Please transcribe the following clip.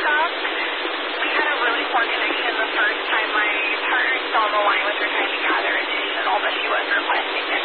stop. We had a really poor connection the first time. My partner still on the line was her trying to gather a signal, but she was requesting